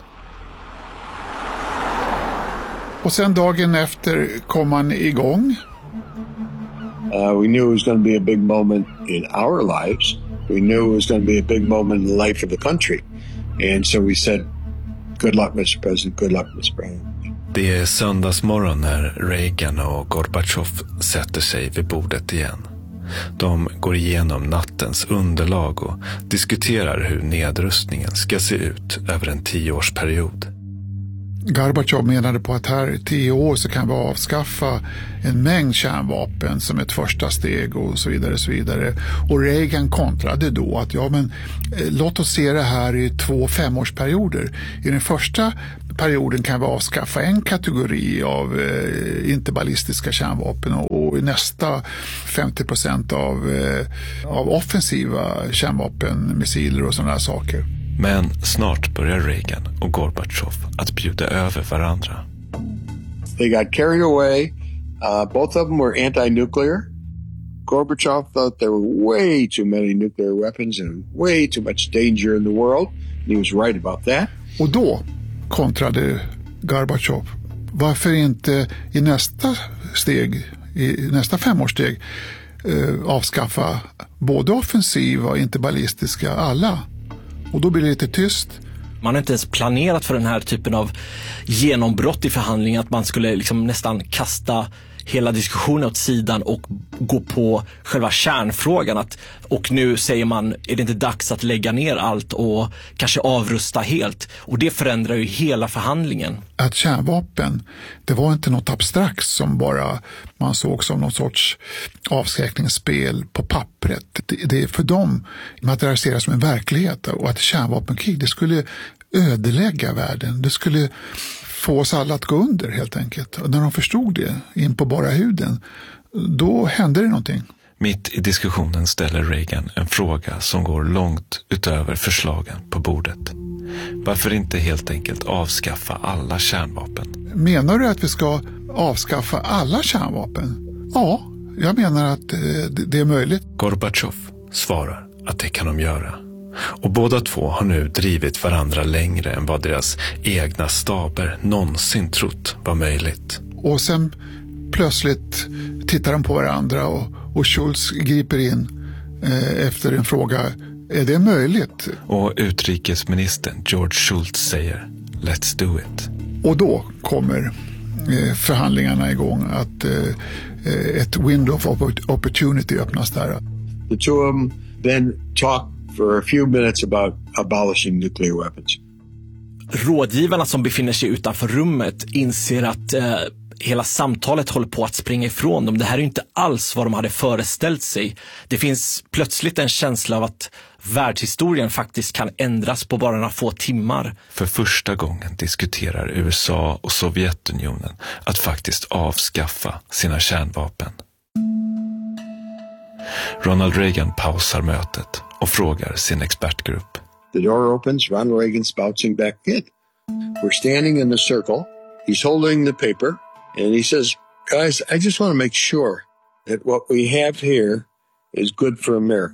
Och sen dagen efter kom man igång. We knew it was going to be a big moment in our lives. We knew it was going to be a big moment in the life of the country. And so we said, Good luck, Mr. President. Good luck, Mr. President. Det är söndagsmorgon när Reagan och Gorbatjov sätter sig vid bordet igen. De går igenom nattens underlag och diskuterar hur nedrustningen ska se ut över en 10-årsperiod. Gorbatjov menade på att här 10 år så kan vi avskaffa en mängd kärnvapen som ett första steg och så vidare. Så vidare. Och Reagan kontrade då att låt oss se det här i 2 5-årsperioder. I den första perioden kan vi avskaffa en kategori av inte-ballistiska kärnvapen och i nästa 50% av offensiva kärnvapenmissiler och sådana saker. Men snart börjar Reagan och Gorbatjov att bjuda över varandra. They got carried away. Both of them were anti-nuclear. Gorbachev thought there were way too many nuclear weapons and way too much danger in the world. He was right about that. Och då kontrade Gorbatjov. Varför inte i nästa steg, i nästa 5-årssteg avskaffa både offensiva och inte ballistiska alla? Och då blir det lite tyst. Man har inte ens planerat för den här typen av genombrott i förhandlingen, att man skulle liksom nästan kasta hela diskussionen åt sidan och gå på själva kärnfrågan. Och nu säger man, är det inte dags att lägga ner allt och kanske avrusta helt? Och det förändrar ju hela förhandlingen. Att kärnvapen, det var inte något abstrakt som bara man såg som någon sorts avskräckningsspel på pappret. Det är för dem materialiseras som en verklighet, och att kärnvapenkrig, det skulle ödelägga världen. Det skulle få oss alla att gå under helt enkelt. Och när de förstod det in på bara huden, då hände det någonting. Mitt i diskussionen ställer Reagan en fråga som går långt utöver förslagen på bordet. Varför inte helt enkelt avskaffa alla kärnvapen? Menar du att vi ska avskaffa alla kärnvapen? Ja, jag menar att det är möjligt. Gorbatjov svarar att det kan de göra. Och båda två har nu drivit varandra längre än vad deras egna staber någonsin trott var möjligt. Och sen plötsligt tittar de på varandra och Schultz griper in efter en fråga. Är det möjligt? Och utrikesministern George Shultz säger let's do it. Och då kommer förhandlingarna igång, att ett window of opportunity öppnas där. The two of them then talk for a few minutes about abolishing nuclear weapons. Rådgivarna som befinner sig utanför rummet inser att hela samtalet håller på att springa ifrån dem. Det här är ju inte alls vad de hade föreställt sig. Det finns plötsligt en känsla av att världshistorien faktiskt kan ändras på bara några få timmar. För första gången diskuterar USA och Sovjetunionen att faktiskt avskaffa sina kärnvapen. Ronald Reagan pausar mötet och frågar sin expertgrupp. The door opens, Ronald Reagan's bouncing back in. We're standing in the circle. He's holding the paper and he says, guys, I just want to make sure that what we have here is good for America.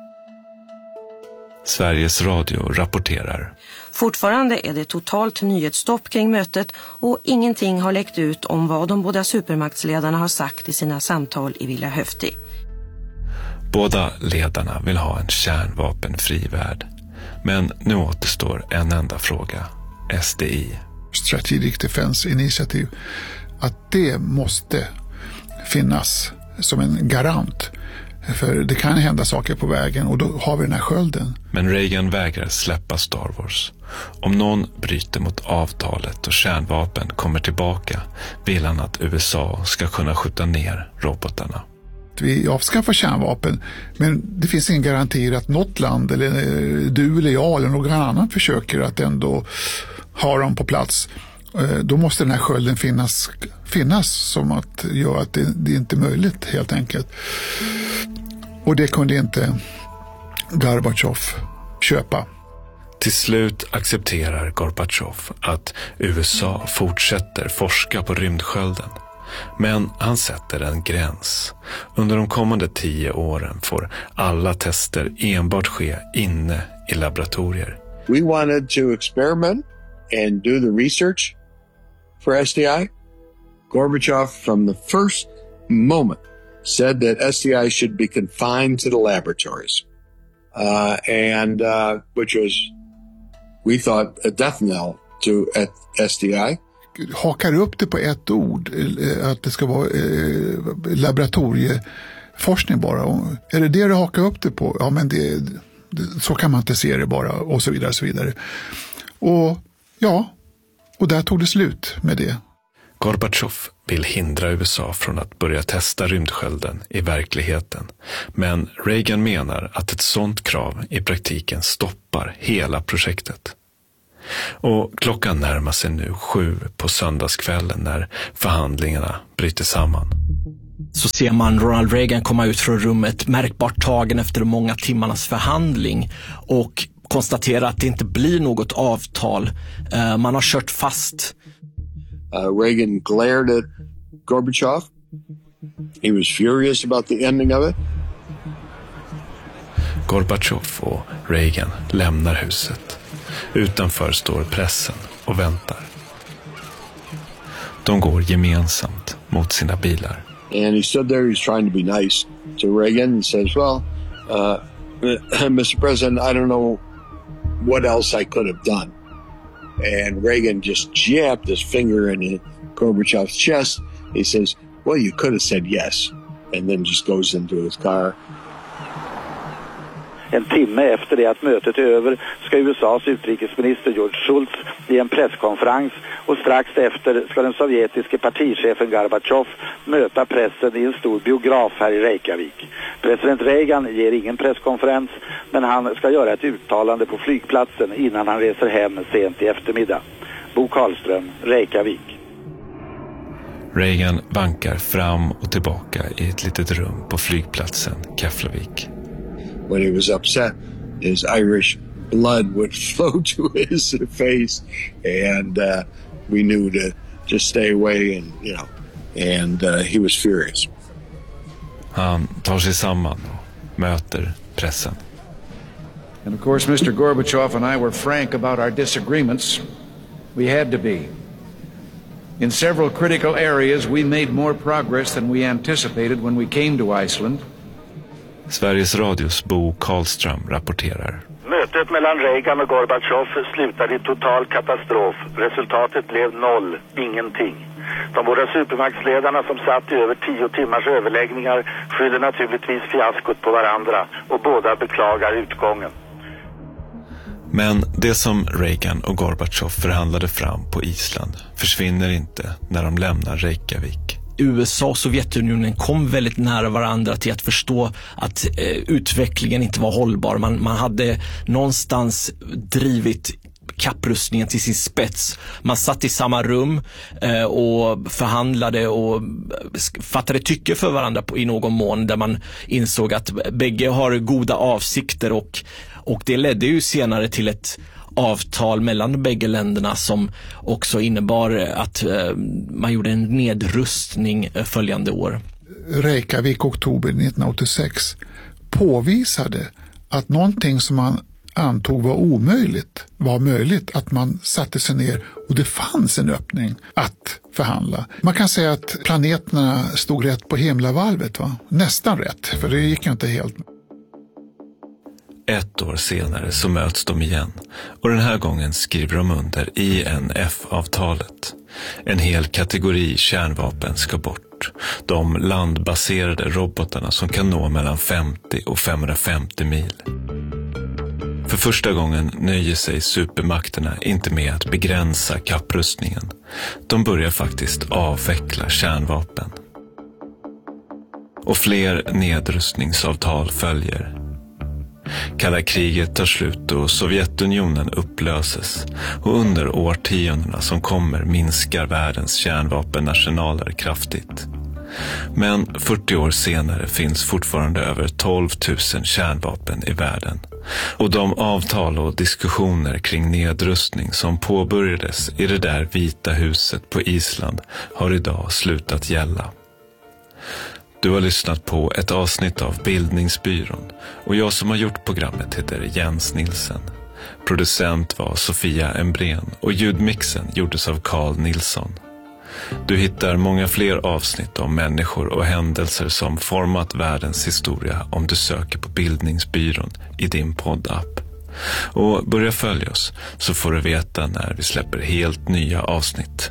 Sveriges Radio rapporterar. Fortfarande är det totalt nyhetsstopp kring mötet och ingenting har läckt ut om vad de båda supermaktsledarna har sagt i sina samtal i Villa Höfti. Båda ledarna vill ha en kärnvapenfri värld. Men nu återstår en enda fråga. SDI. Strategic Defense Initiative. Att det måste finnas som en garant. För det kan hända saker på vägen och då har vi den här skölden. Men Reagan vägrar släppa Star Wars. Om någon bryter mot avtalet och kärnvapen kommer tillbaka vill han att USA ska kunna skjuta ner robotarna. Vi avskaffar kärnvapen, men det finns ingen garanti att något land eller du eller jag eller någon annan försöker att ändå ha dem på plats. Då måste den här skölden finnas som att göra att det inte är möjligt helt enkelt. Och det kunde inte Gorbatjov köpa. Till slut accepterar Gorbatjov att USA fortsätter forska på rymdskölden. Men han sätter en gräns. Under de kommande 10 åren får alla tester enbart ske inne i laboratorier. We wanted to experiment and do the research for SDI. Gorbachev from the first moment said that SDI should be confined to the laboratories. Which was, we thought, a death knell to SDI. Hakar upp det på ett ord, att det ska vara laboratorieforskning bara. Är det det du hakar upp det på? Ja, men så kan man inte se det bara, och så vidare, så vidare. Och där tog det slut med det. Gorbatjov vill hindra USA från att börja testa rymdskölden i verkligheten. Men Reagan menar att ett sådant krav i praktiken stoppar hela projektet. Och klockan närmar sig nu 7 på söndagskvällen när förhandlingarna bryter samman. Så ser man Ronald Reagan komma ut från rummet märkbart tagen efter de många timmarnas förhandling och konstatera att det inte blir något avtal. Man har kört fast. Reagan glared at Gorbachev. He was furious about the ending of it. Gorbatjov och Reagan lämnar huset. Utanför står pressen och väntar. De går gemensamt mot sina bilar. And he stood there, he's trying to be nice to Reagan. He says, well, Mr. President, I don't know what else I could have done. And Reagan just jabbed his finger in Gorbachev's chest. He says, well, you could have said yes. And then just goes into his car. En timme efter det att mötet är över ska USAs utrikesminister George Shultz i en presskonferens, och strax efter ska den sovjetiske partichefen Gorbatjov möta pressen i en stor biograf här i Reykjavik. President Reagan ger ingen presskonferens, men han ska göra ett uttalande på flygplatsen innan han reser hem sent i eftermiddag. Bo Karlström, Reykjavik. Reagan vankar fram och tillbaka i ett litet rum på flygplatsen Keflavik. When he was upset, his Irish blood would flow to his face, and we knew to just stay away, and he was furious. Han tar sig samman och möter pressen. And of course, Mr. Gorbachev and I were frank about our disagreements. We had to be. In several critical areas, we made more progress than we anticipated when we came to Iceland. Sveriges Radios Bo Karlström rapporterar. Mötet mellan Reagan och Gorbatjov slutade i total katastrof. Resultatet blev 0, ingenting. De båda supermaktsledarna som satt i över 10 timmars överläggningar skyller naturligtvis fiaskot på varandra, och båda beklagar utgången. Men det som Reagan och Gorbatjov förhandlade fram på Island försvinner inte när de lämnar Reykjavik. USA och Sovjetunionen kom väldigt nära varandra till att förstå att utvecklingen inte var hållbar. Man hade någonstans drivit kapprustningen till sin spets. Man satt i samma rum och förhandlade och fattade tycke för varandra i någon mån, där man insåg att bägge har goda avsikter, och det ledde ju senare till ett avtal mellan de bägge länderna som också innebar att man gjorde en nedrustning följande år. Reykjavik oktober 1986 påvisade att någonting som man antog var omöjligt var möjligt, att man satte sig ner och det fanns en öppning att förhandla. Man kan säga att planeterna stod rätt på himlavalvet, va? Nästan rätt, för det gick ju inte helt. 1 år senare så möts de igen, och den här gången skriver de under INF-avtalet. En hel kategori kärnvapen ska bort. De landbaserade robotarna som kan nå mellan 50 och 550 mil. För första gången nöjer sig supermakterna inte med att begränsa kapprustningen. De börjar faktiskt avveckla kärnvapen. Och fler nedrustningsavtal följer. Kalla kriget tar slut och Sovjetunionen upplöses, och under årtiondena som kommer minskar världens kärnvapenarsenaler kraftigt. Men 40 år senare finns fortfarande över 12 000 kärnvapen i världen, och de avtal och diskussioner kring nedrustning som påbörjades i det där Vita huset på Island har idag slutat gälla. Du har lyssnat på ett avsnitt av Bildningsbyrån, och jag som har gjort programmet heter Jens Nilsen. Producent var Sofia Embrén och ljudmixen gjordes av Carl Nilsson. Du hittar många fler avsnitt om människor och händelser som format världens historia om du söker på Bildningsbyrån i din poddapp. Och börja följa oss så får du veta när vi släpper helt nya avsnitt.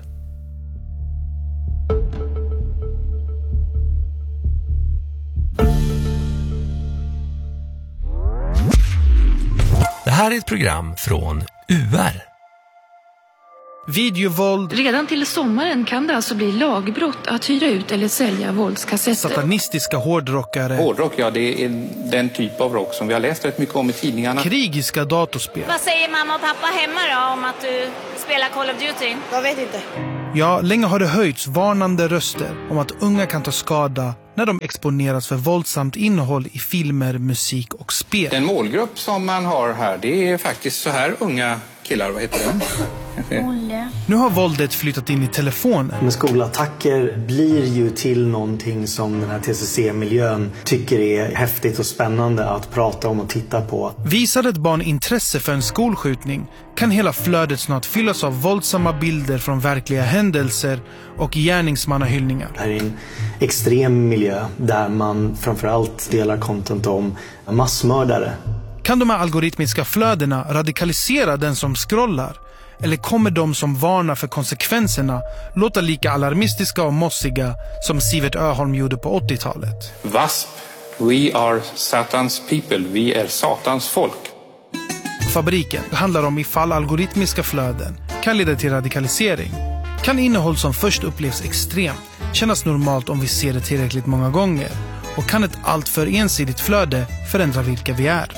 Det här är ett program från UR. Videovåld. Redan till sommaren kan det alltså bli lagbrott att hyra ut eller sälja våldskassetter. Satanistiska hårdrockare. Hårdrock, ja, det är den typ av rock som vi har läst rätt mycket om i tidningarna. Krigiska datorspel. Vad säger mamma och pappa hemma då om att du spelar Call of Duty? Jag vet inte. Ja, länge har det höjts varnande röster om att unga kan ta skada när de exponeras för våldsamt innehåll i filmer, musik och spel. Den målgrupp som man har här, det är faktiskt så här unga killar, vad heter de? Nu har våldet flyttat in i telefonen. Men skolattacker blir ju till någonting som den här TCC-miljön tycker är häftigt och spännande att prata om och titta på. Visar ett barn intresse för en skolskjutning kan hela flödet snart fyllas av våldsamma bilder från verkliga händelser och gärningsmannahyllningar. Det här är en extrem miljö där man framförallt delar content om massmördare. Kan de här algoritmiska flödena radikalisera den som scrollar? Eller kommer de som varnar för konsekvenserna låta lika alarmistiska och mossiga som Sivert Öholm gjorde på 80-talet? WASP, we are Satans people, vi är Satans folk. Fabriken handlar om ifall algoritmiska flöden kan leda till radikalisering. Kan innehåll som först upplevs extremt kännas normalt om vi ser det tillräckligt många gånger? Och kan ett alltför ensidigt flöde förändra vilka vi är?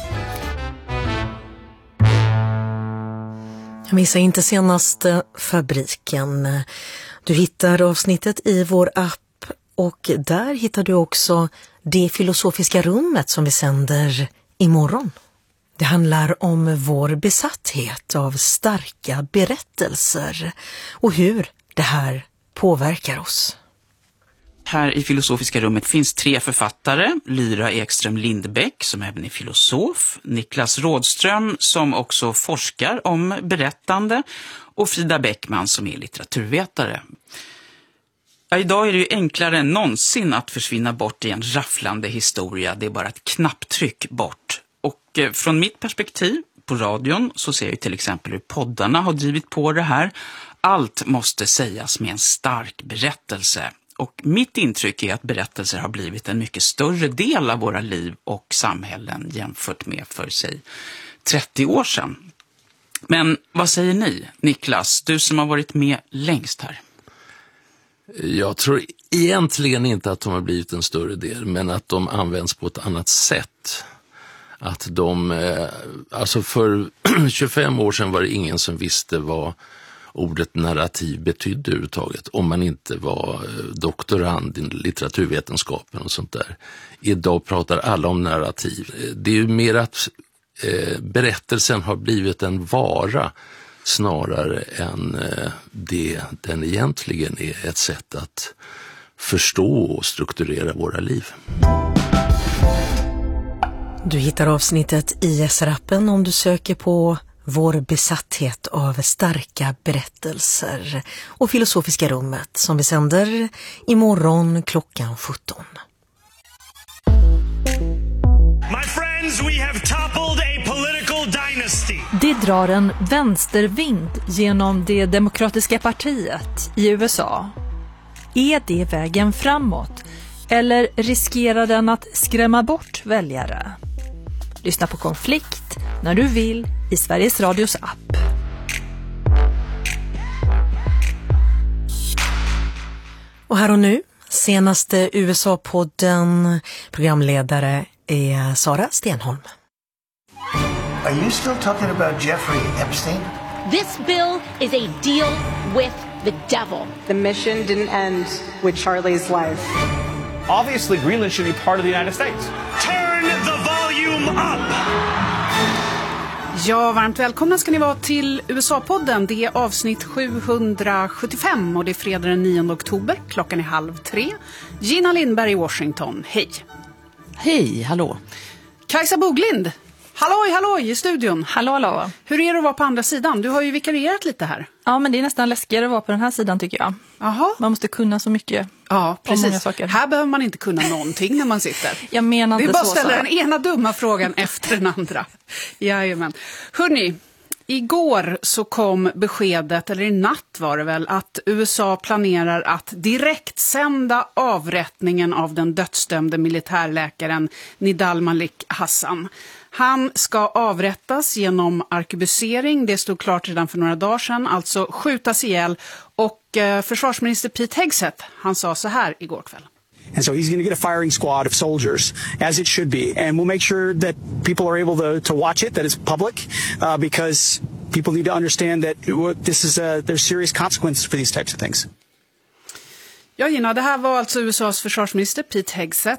Missa inte senaste Fabriken. Du hittar avsnittet i vår app och där hittar du också det filosofiska rummet som vi sänder imorgon. Det handlar om vår besatthet av starka berättelser och hur det här påverkar oss. Här i Filosofiska rummet finns 3 författare. Lyra Ekström Lindbäck som även är filosof. Niklas Rådström som också forskar om berättande. Och Frida Bäckman som är litteraturvetare. Ja, idag är det ju enklare än någonsin att försvinna bort i en rafflande historia. Det är bara ett knapptryck bort. Och från mitt perspektiv på radion så ser jag till exempel hur poddarna har drivit på det här. Allt måste sägas med en stark berättelse. Och mitt intryck är att berättelser har blivit en mycket större del av våra liv och samhällen jämfört med för sig 30 år sedan. Men vad säger ni, Niklas, du som har varit med längst här? Jag tror egentligen inte att de har blivit en större del, men att de används på ett annat sätt. Att de, alltså för 25 år sedan var det ingen som visste vad ordet narrativ betydde överhuvudtaget, om man inte var doktorand i litteraturvetenskapen och sånt där. Idag pratar alla om narrativ. Det är ju mer att berättelsen har blivit en vara snarare än det den egentligen är, ett sätt att förstå och strukturera våra liv. Du hittar avsnittet i SR-appen om du söker på vår besatthet av starka berättelser och Filosofiska rummet som vi sänder imorgon klockan 17. My friends, we have toppled a political dynasty. Det drar en vänstervind genom det demokratiska partiet i USA. Är det vägen framåt? Eller riskerar den att skrämma bort väljare? Lyssna på Konflikt när du vill i Sveriges Radios app. Och här och nu, senaste USA-podden, programledare är Sara Stenholm. Are you still talking about Jeffrey Epstein? This bill is a deal with the devil. The mission didn't end with Charlie's life. Obviously, Greenland should be part of the United States. Turn the volume up! Ja, varmt välkomna ska ni vara till USA-podden. Det är avsnitt 775 och det är fredag den 9 oktober. Klockan är 2:30. Gina Lindberg i Washington. Hej. Hej, hallå. Kajsa Boglind. Halloj i studion. Hallå. Hur är det att vara på andra sidan? Du har ju vikarierat lite här. Ja, men det är nästan läskigare att vara på den här sidan tycker jag. Aha. Man måste kunna så mycket Ja, precis. Saker. Här behöver man inte kunna någonting när man sitter. Jag menar inte det är bara så, att ställa den ena dumma frågan efter den andra. Jajamän. Hörrni, igår så kom beskedet, eller i natt var det väl, att USA planerar att direkt sända avrättningen av den dödsdömde militärläkaren Nidal Malik Hassan. Han ska avrättas genom arkebusering, det stod klart redan för några dagar sedan, alltså skjutas ihjäl. Och försvarsminister Pete Hegseth, han sa så här igår kväll. And so he's going to get a firing squad of soldiers, as it should be. And we'll make sure that people are able to watch it, that it's public, because people need to understand that this is there's serious consequences for these types of things. Ja, Gina, det här var alltså USAs försvarsminister Pete Hegseth